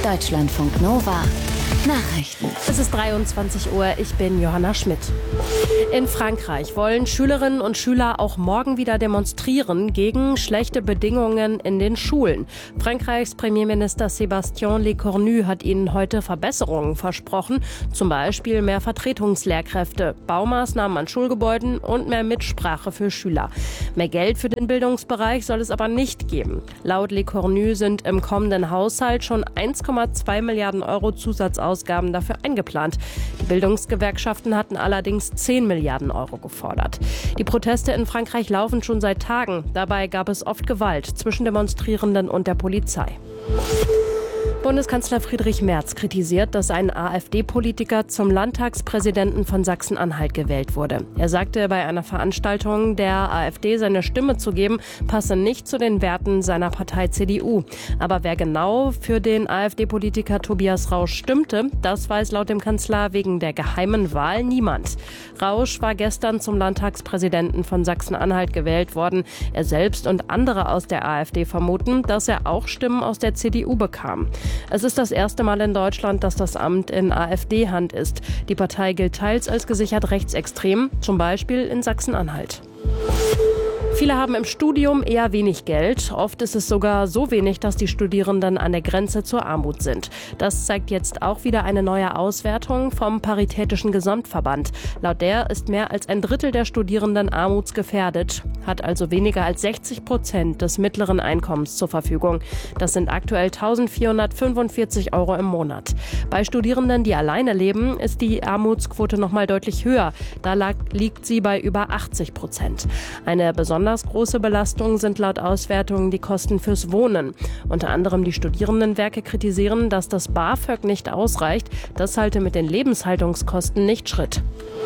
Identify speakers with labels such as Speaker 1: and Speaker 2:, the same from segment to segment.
Speaker 1: Deutschlandfunk Nova. Nachrichten.
Speaker 2: Es ist 23 Uhr, ich bin Johanna Schmidt. In Frankreich wollen Schülerinnen und Schüler auch morgen wieder demonstrieren gegen schlechte Bedingungen in den Schulen. Frankreichs Premierminister Sébastien Lecornu hat ihnen heute Verbesserungen versprochen, zum Beispiel mehr Vertretungslehrkräfte, Baumaßnahmen an Schulgebäuden und mehr Mitsprache für Schüler. Mehr Geld für den Bildungsbereich soll es aber nicht geben. Laut Lecornu sind im kommenden Haushalt schon 1,2 Milliarden Euro Zusatzausgaben dafür eingeplant. Die Bildungsgewerkschaften hatten allerdings 10 Milliarden Euro gefordert. Die Proteste in Frankreich laufen schon seit Tagen. Dabei gab es oft Gewalt zwischen Demonstrierenden und der Polizei. Bundeskanzler Friedrich Merz kritisiert, dass ein AfD-Politiker zum Landtagspräsidenten von Sachsen-Anhalt gewählt wurde. Er sagte bei einer Veranstaltung, der AfD seine Stimme zu geben, passe nicht zu den Werten seiner Partei CDU. Aber wer genau für den AfD-Politiker Tobias Rausch stimmte, das weiß laut dem Kanzler wegen der geheimen Wahl niemand. Rausch war gestern zum Landtagspräsidenten von Sachsen-Anhalt gewählt worden. Er selbst und andere aus der AfD vermuten, dass er auch Stimmen aus der CDU bekam. Es ist das erste Mal in Deutschland, dass das Amt in AfD-Hand ist. Die Partei gilt teils als gesichert rechtsextrem, zum Beispiel in Sachsen-Anhalt. Viele haben im Studium eher wenig Geld. Oft ist es sogar so wenig, dass die Studierenden an der Grenze zur Armut sind. Das zeigt jetzt auch wieder eine neue Auswertung vom Paritätischen Gesamtverband. Laut der ist mehr als ein Drittel der Studierenden armutsgefährdet, hat also weniger als 60% des mittleren Einkommens zur Verfügung. Das sind aktuell 1.445 Euro im Monat. Bei Studierenden, die alleine leben, ist die Armutsquote noch mal deutlich höher. Da liegt sie bei über 80%. Eine besonders große Belastung sind laut Auswertungen die Kosten fürs Wohnen. Unter anderem die Studierendenwerke kritisieren, dass das BAföG nicht ausreicht. Das halte mit den Lebenshaltungskosten nicht Schritt.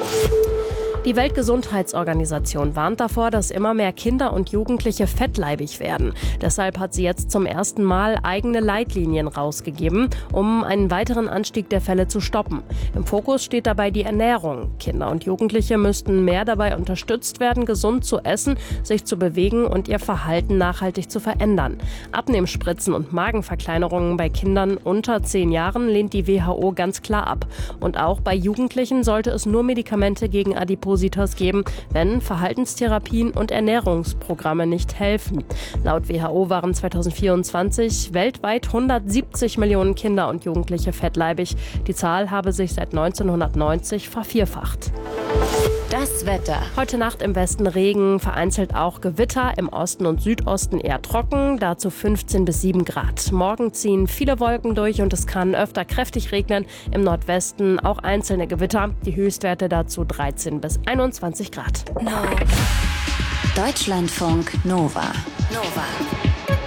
Speaker 2: Die Weltgesundheitsorganisation warnt davor, dass immer mehr Kinder und Jugendliche fettleibig werden. Deshalb hat sie jetzt zum ersten Mal eigene Leitlinien rausgegeben, um einen weiteren Anstieg der Fälle zu stoppen. Im Fokus steht dabei die Ernährung. Kinder und Jugendliche müssten mehr dabei unterstützt werden, gesund zu essen, sich zu bewegen und ihr Verhalten nachhaltig zu verändern. Abnehmspritzen und Magenverkleinerungen bei Kindern unter 10 Jahren lehnt die WHO ganz klar ab. Und auch bei Jugendlichen sollte es nur Medikamente gegen Adipositas geben, wenn Verhaltenstherapien und Ernährungsprogramme nicht helfen. Laut WHO waren 2024 weltweit 170 Millionen Kinder und Jugendliche fettleibig. Die Zahl habe sich seit 1990 vervierfacht.
Speaker 1: Das Wetter.
Speaker 2: Heute Nacht im Westen Regen, vereinzelt auch Gewitter, im Osten und Südosten eher trocken, dazu 15 bis 7 Grad. Morgen ziehen viele Wolken durch und es kann öfter kräftig regnen, im Nordwesten auch einzelne Gewitter, die Höchstwerte dazu 13 bis 21 Grad.
Speaker 1: Deutschlandfunk Nova.